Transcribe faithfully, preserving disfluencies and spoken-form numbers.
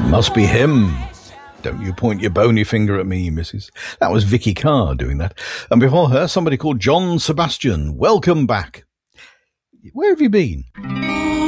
Must be him. Don't you point your bony finger at me, missus. That was Vicky Carr doing that. And before her, somebody called John Sebastian. Welcome back. Where have you been?